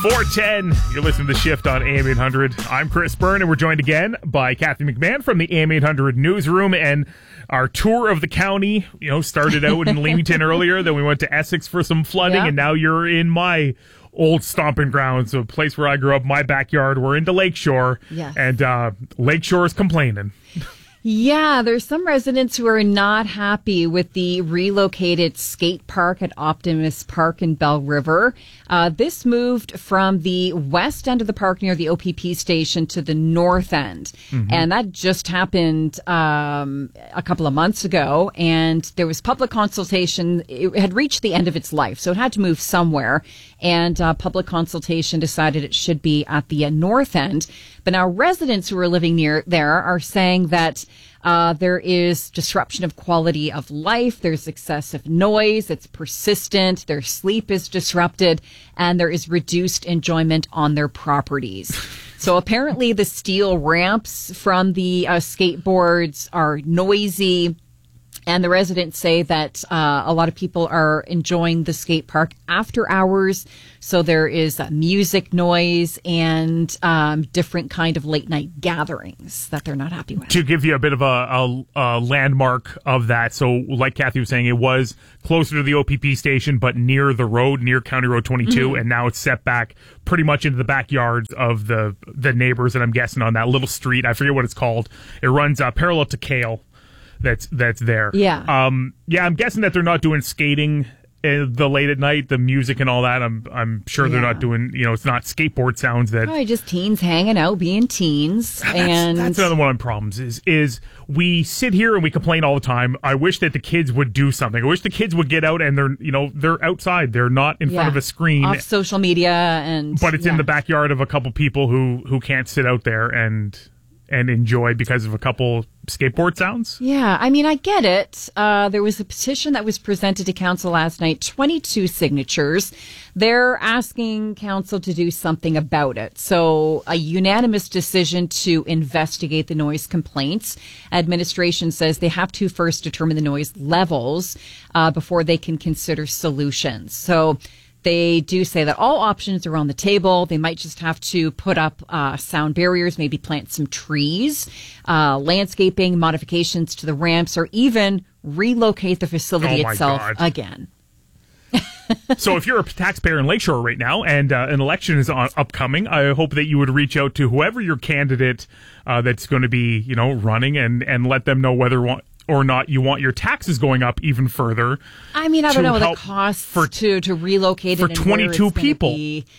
410. You're listening to The Shift on AM 800. I'm Chris Byrne, and we're joined again by Kathy McMahon from the AM 800 newsroom. And our tour of the county, started out in Leamington earlier. Then we went to Essex for some flooding, and now you're in my old stomping grounds, a place where I grew up, my backyard. We're into Lakeshore, and Lakeshore is complaining. Yeah, there's some residents who are not happy with the relocated skate park at Optimus Park in Bell River. This moved from the west end of the park near the OPP station to the north end. Mm-hmm. And that just happened a couple of months ago. And there was public consultation. It had reached the end of its life, so it had to move somewhere. And public consultation decided it should be at the north end. But now residents who are living near there are saying that there is disruption of quality of life. There's excessive noise. It's persistent. Their sleep is disrupted, and there is reduced enjoyment on their properties. So apparently the steel ramps from the skateboards are noisy. And the residents say that a lot of people are enjoying the skate park after hours. So there is music noise and different kind of late night gatherings that they're not happy with. To give you a bit of a landmark of that, so like Kathy was saying, it was closer to the OPP station, but near the road, near County Road 22, mm-hmm. and now it's set back pretty much into the backyards of the neighbors, and I'm guessing on that little street. I forget what it's called. It runs parallel to Kale. That's there. Yeah. I'm guessing that they're not doing skating the late at night, the music and all that. I'm sure they're not doing, it's not skateboard sounds that. Probably just teens hanging out, being teens. That's another one of the problems is we sit here and we complain all the time. I wish that the kids would do something. I wish the kids would get out and they're outside. They're not in front of a screen. Off social media but it's in the backyard of a couple people who can't sit out there and enjoy because of a couple skateboard sounds? Yeah, I mean, I get it. There was a petition that was presented to council last night, 22 signatures. They're asking council to do something about it. So a unanimous decision to investigate the noise complaints. Administration says they have to first determine the noise levels before they can consider solutions. So they do say that all options are on the table. They might just have to put up sound barriers, maybe plant some trees, landscaping, modifications to the ramps, or even relocate the facility itself again. So if you're a taxpayer in Lakeshore right now and an election is upcoming, I hope that you would reach out to whoever your candidate that's going to be, running and let them know whether or not you want your taxes going up even further. I mean, I don't know the costs to relocate for 22 people.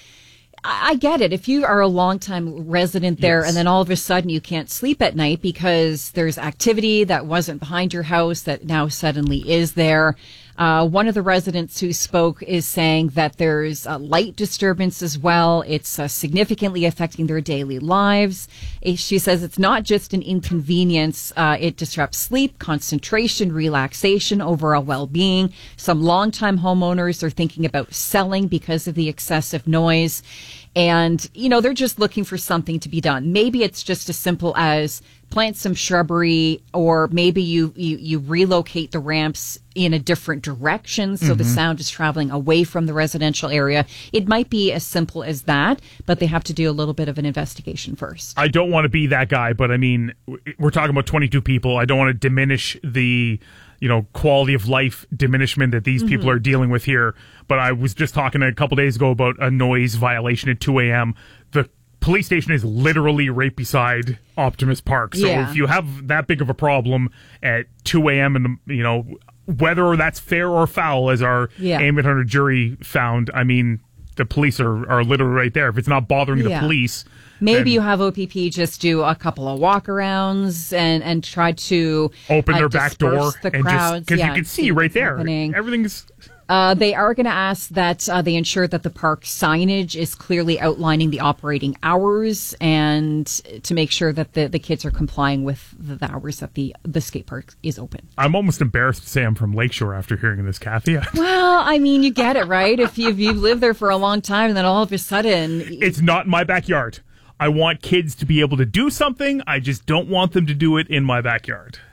I get it. If you are a longtime resident there and then all of a sudden you can't sleep at night because there's activity that wasn't behind your house that now suddenly is there. One of the residents who spoke is saying that there's light disturbance as well. It's significantly affecting their daily lives. She says it's not just an inconvenience. It disrupts sleep, concentration, relaxation, overall well-being. Some longtime homeowners are thinking about selling because of the excessive noise. And, they're just looking for something to be done. Maybe it's just as simple as plant some shrubbery, or maybe you relocate the ramps in a different direction so the sound is traveling away from the residential area. It might be as simple as that, but they have to do a little bit of an investigation first. I don't want to be that guy, but I mean, we're talking about 22 people. I don't want to diminish the quality of life diminishment that these people are dealing with here. But I was just talking a couple days ago about a noise violation at 2 a.m. The police station is literally right beside Optimus Park. So if you have that big of a problem at 2 a.m. and, whether that's fair or foul, as our AM 800 jury found, I mean, the police are literally right there. If it's not bothering the police... Maybe you have OPP just do a couple of walkarounds and try to open their back door the crowds. Because you can see right there. Happening. Everything's... They are going to ask that they ensure that the park signage is clearly outlining the operating hours and to make sure that the kids are complying with the hours that the skate park is open. I'm almost embarrassed to say I'm from Lakeshore after hearing this, Kathy. Well, I mean, you get it, right? If you've lived there for a long time and then all of a sudden... It's not my backyard. I want kids to be able to do something. I just don't want them to do it in my backyard.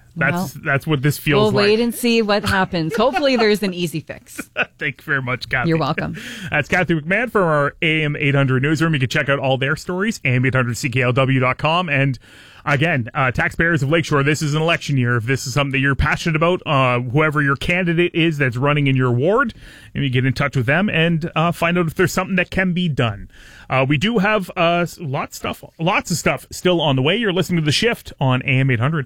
That's what this feels like. We'll wait and see what happens. Hopefully there's an easy fix. Thank you very much, Kathy. You're welcome. That's Kathy McMahon from our AM 800 newsroom. You can check out all their stories, am800cklw.com. And again, taxpayers of Lakeshore, this is an election year. If this is something that you're passionate about, whoever your candidate is that's running in your ward, and you get in touch with them and find out if there's something that can be done. We do have lots of stuff still on the way. You're listening to The Shift on AM 800.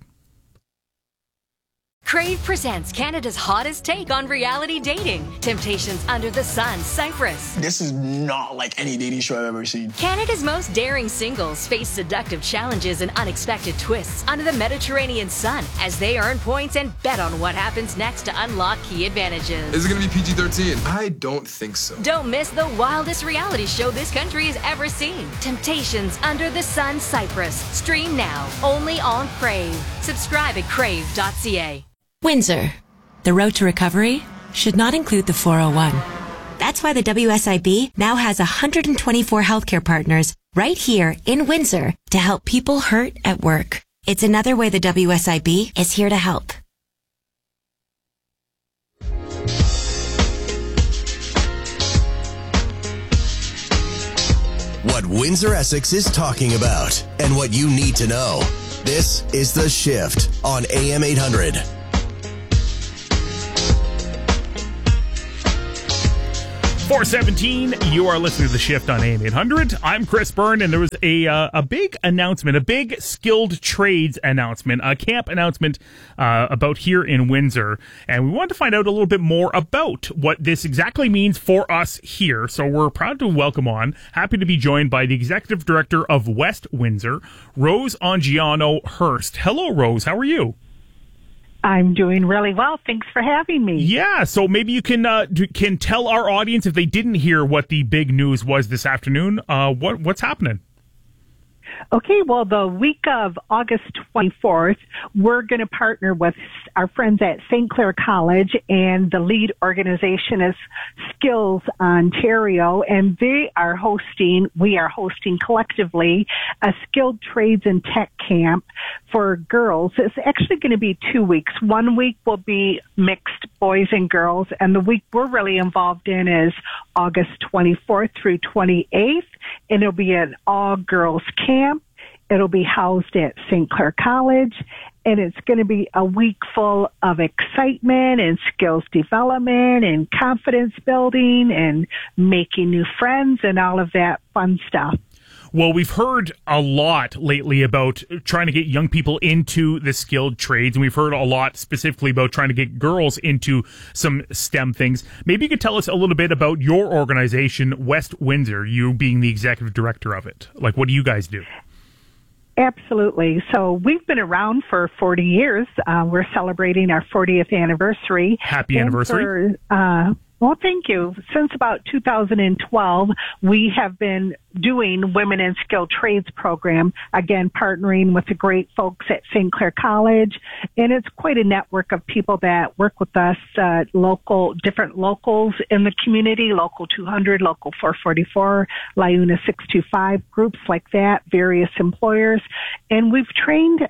Crave presents Canada's hottest take on reality dating. Temptations Under the Sun, Cyprus. This is not like any dating show I've ever seen. Canada's most daring singles face seductive challenges and unexpected twists under the Mediterranean sun as they earn points and bet on what happens next to unlock key advantages. Is it going to be PG-13? I don't think so. Don't miss the wildest reality show this country has ever seen. Temptations Under the Sun, Cyprus. Stream now, only on Crave. Subscribe at crave.ca. Windsor. The road to recovery should not include the 401. That's why the WSIB now has 124 healthcare partners right here in Windsor to help people hurt at work. It's another way the WSIB is here to help. What Windsor Essex is talking about and what you need to know. This is The Shift on AM 800. 417, you are listening to The Shift on AM 800. I'm Chris Byrne, and there was a big announcement, a big skilled trades announcement, a camp announcement about here in Windsor. And we wanted to find out a little bit more about what this exactly means for us here. So we're proud to welcome on, happy to be joined by the Executive Director of West Windsor, Rose Angiano Hurst. Hello, Rose. How are you? I'm doing really well. Thanks for having me. Yeah, so maybe you can tell our audience, if they didn't hear what the big news was this afternoon, what's happening? Okay, well, the week of August 24th, we're going to partner with our friends at St. Clair College, and the lead organization is Skills Ontario, and we are hosting collectively a skilled trades and tech camp for girls. It's actually going to be 2 weeks. 1 week will be mixed boys and girls, and the week we're really involved in is August 24th through 28th, and it'll be an all-girls camp. It'll be housed at St. Clair College, and it's going to be a week full of excitement and skills development and confidence building and making new friends and all of that fun stuff. Well, we've heard a lot lately about trying to get young people into the skilled trades, and we've heard a lot specifically about trying to get girls into some STEM things. Maybe you could tell us a little bit about your organization, West Windsor, you being the executive director of it. Like, what do you guys do? Absolutely. So we've been around for 40 years. We're celebrating our 40th anniversary. Happy anniversary. Well, thank you. Since about 2012, we have been doing Women in Skilled Trades program, again, partnering with the great folks at St. Clair College. And it's quite a network of people that work with us, different locals in the community, Local 200, Local 444, LIUNA 625, groups like that, various employers. And we've trained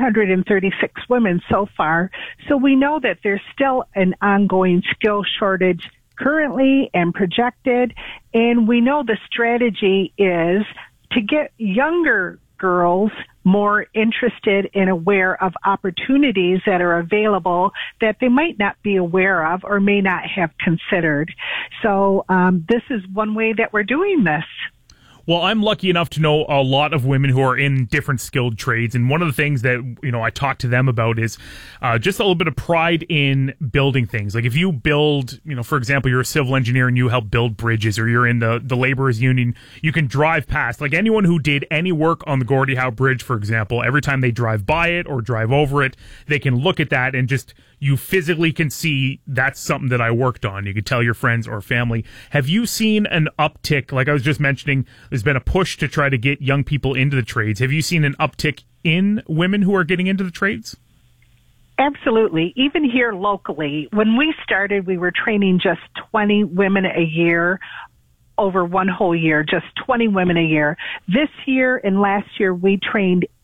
436 women so far. So we know that there's still an ongoing skill shortage currently and projected. And we know the strategy is to get younger girls more interested and aware of opportunities that are available that they might not be aware of or may not have considered. So this is one way that we're doing this. Well, I'm lucky enough to know a lot of women who are in different skilled trades, and one of the things that I talk to them about is just a little bit of pride in building things. Like if you build, for example, you're a civil engineer and you help build bridges, or you're in the laborers union, you can drive past. Like anyone who did any work on the Gordie Howe Bridge, for example, every time they drive by it or drive over it, they can look at that and just you physically can see that's something that I worked on. You can tell your friends or family. Have you seen an uptick? Like I was just mentioning, there's been a push to try to get young people into the trades. Have you seen an uptick in women who are getting into the trades? Absolutely. Even here locally, when we started, we were training just 20 women a year over one whole year, just 20 women a year. This year and last year, we trained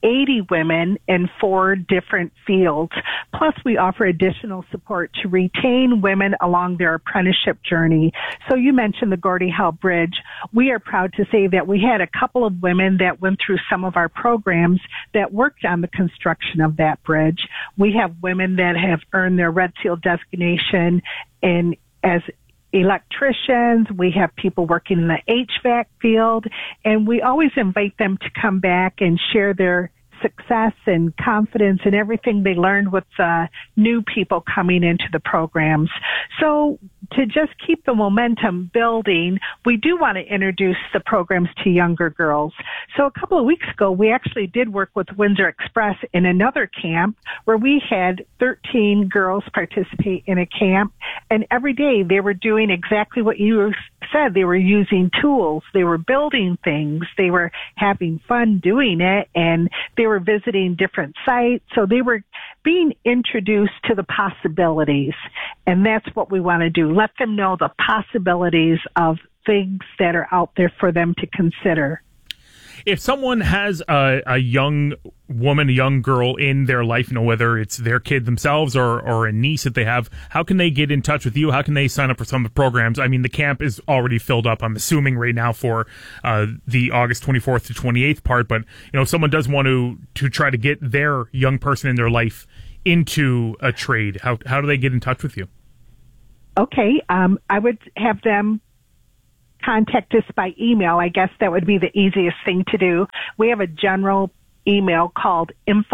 80 women in 4 different fields. Plus, we offer additional support to retain women along their apprenticeship journey. So you mentioned the Gordie Howe Bridge. We are proud to say that we had a couple of women that went through some of our programs that worked on the construction of that bridge. We have women that have earned their Red Seal designation as electricians. We have people working in the HVAC field, and we always invite them to come back and share their success and confidence and everything they learned with new people coming into the programs. So to just keep the momentum building, we do want to introduce the programs to younger girls. So a couple of weeks ago, we actually did work with Windsor Express in another camp where we had 13 girls participate in a camp, and every day they were doing exactly what you said. They were using tools, they were building things, they were having fun doing it, and they were visiting different sites. So they were being introduced to the possibilities, and that's what we want to do. Let them know the possibilities of things that are out there for them to consider. If someone has a young woman, a young girl in their life, whether it's their kid themselves or a niece that they have, how can they get in touch with you? How can they sign up for some of the programs? I mean, the camp is already filled up, I'm assuming, right now for the August 24th to 28th part. But, if someone does want to try to get their young person in their life into a trade, how do they get in touch with you? Okay. I would have them contact us by email. I guess that would be the easiest thing to do. We have a general email called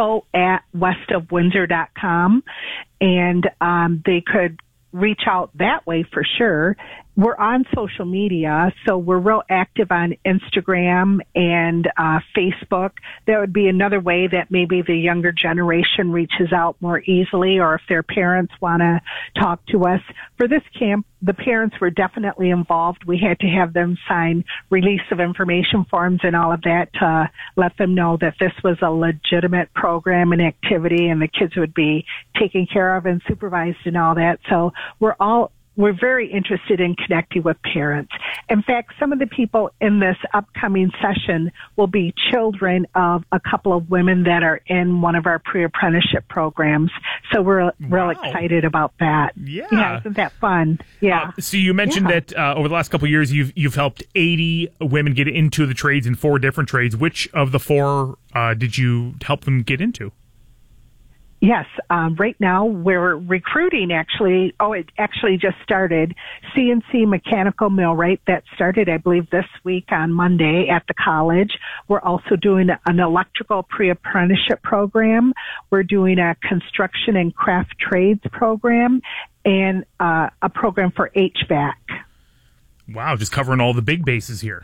info@westofwindsor.com, and they could reach out that way for sure. We're on social media, so we're real active on Instagram and Facebook. That would be another way that maybe the younger generation reaches out more easily, or if their parents want to talk to us. For this camp, the parents were definitely involved. We had to have them sign release of information forms and all of that to let them know that this was a legitimate program and activity, and the kids would be taken care of and supervised and all that. So we're very interested in connecting with parents. In fact, some of the people in this upcoming session will be children of a couple of women that are in one of our pre-apprenticeship programs. So we're real excited about that. Yeah. Isn't that fun? Yeah. So you mentioned that over the last couple of years, you've helped 80 women get into the trades in 4 different trades. Which of the 4 did you help them get into? Yes, right now we're recruiting actually. Oh, it actually just started. CNC Mechanical Millwright, that started, I believe, this week on Monday at the college. We're also doing an electrical pre-apprenticeship program. We're doing a construction and craft trades program, and a program for HVAC. Wow, just covering all the big bases here.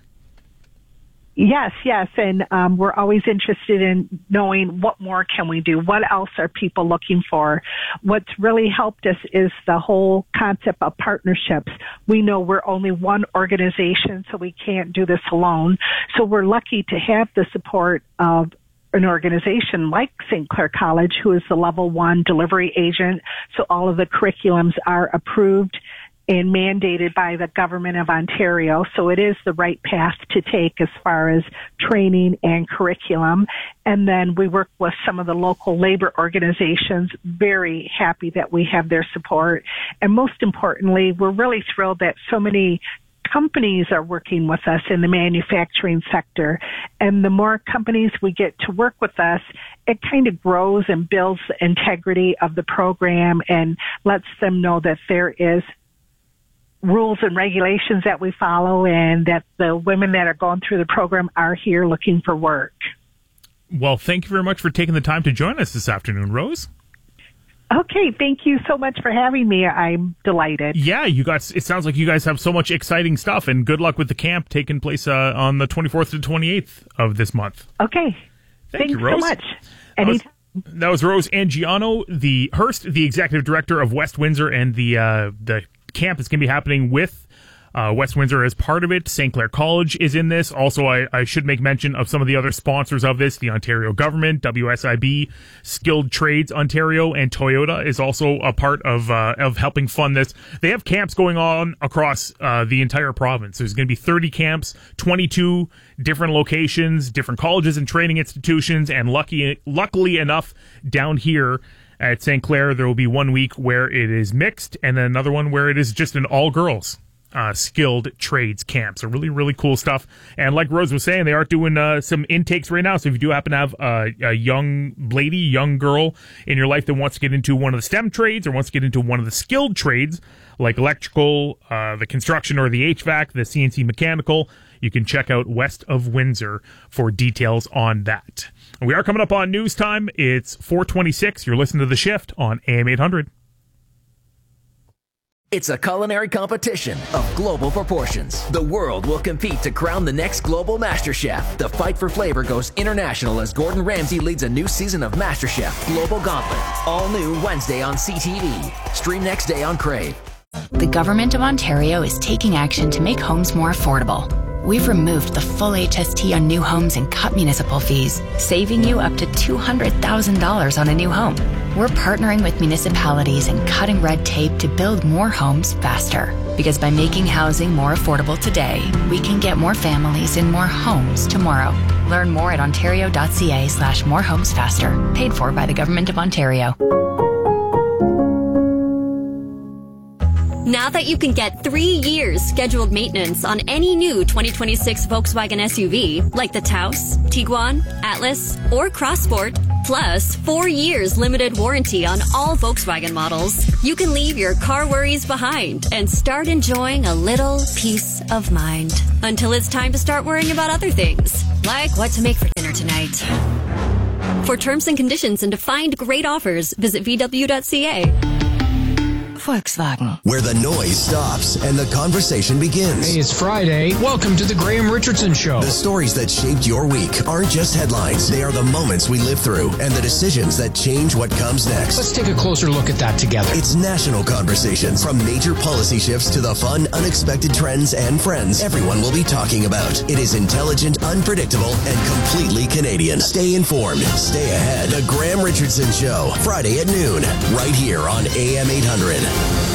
Yes, and we're always interested in knowing what more can we do? What else are people looking for? What's really helped us is the whole concept of partnerships. We know we're only one organization, so we can't do this alone. So we're lucky to have the support of an organization like St. Clair College, who is the level 1 delivery agent. So all of the curriculums are approved and mandated by the government of Ontario. So it is the right path to take as far as training and curriculum. And then we work with some of the local labor organizations, very happy that we have their support. And most importantly, we're really thrilled that so many companies are working with us in the manufacturing sector. And the more companies we get to work with us, it kind of grows and builds the integrity of the program and lets them know that there is rules and regulations that we follow, and that the women that are going through the program are here looking for work. Well, thank you very much for taking the time to join us this afternoon, Rose. Okay, thank you so much for having me. I'm delighted. Yeah, it sounds like you guys have so much exciting stuff, and good luck with the camp taking place on the 24th to 28th of this month. Okay. Thank you, Thanks Rose. so much. Anytime. That was Rose Angiano, the executive director of West Windsor, and the camp is going to be happening with West Windsor is part of it. St. Clair College is in this. Also, I should make mention of some of the other sponsors of this. The Ontario government, WSIB, Skilled Trades Ontario, and Toyota is also a part of helping fund this. They have camps going on across the entire province. There's going to be 30 camps, 22 different locations, different colleges and training institutions, and luckily enough, down here at St. Clair, there will be 1 week where it is mixed, and then another one where it is just an all-girls skilled trades camp. So really, really cool stuff. And like Rose was saying, they are doing some intakes right now. So if you do happen to have a young lady, young girl in your life that wants to get into one of the STEM trades or wants to get into one of the skilled trades, like electrical, the construction or the HVAC, the CNC mechanical, you can check out West of Windsor for details on that. And we are coming up on news time. It's 4:26. You're listening to The Shift on AM 800. It's a culinary competition of global proportions. The world will compete to crown the next global Master Chef. The fight for flavor goes international as Gordon Ramsay leads a new season of Master Chef Global Gauntlet. All new Wednesday on CTV. Stream next day on Crave. The Government of Ontario is taking action to make homes more affordable. We've removed the full HST on new homes and cut municipal fees, saving you up to $200,000 on a new home. We're partnering with municipalities and cutting red tape to build more homes faster. Because by making housing more affordable today, we can get more families in more homes tomorrow. Learn more at ontario.ca/morehomesfaster. Paid for by the Government of Ontario. Now that you can get 3 years scheduled maintenance on any new 2026 Volkswagen SUV, like the Taos, Tiguan, Atlas, or Crossport, plus 4 years limited warranty on all Volkswagen models, you can leave your car worries behind and start enjoying a little peace of mind. Until it's time to start worrying about other things, like what to make for dinner tonight. For terms and conditions and to find great offers, visit VW.ca. Volkswagen. Where the noise stops and the conversation begins. Hey, it's Friday. Welcome to the Graham Richardson Show. The stories that shaped your week aren't just headlines. They are the moments we live through and the decisions that change what comes next. Let's take a closer look at that together. It's national conversations. From major policy shifts to the fun, unexpected trends and friends everyone will be talking about. It is intelligent, unpredictable, and completely Canadian. Stay informed. Stay ahead. The Graham Richardson Show. Friday at noon. Right here on AM 800.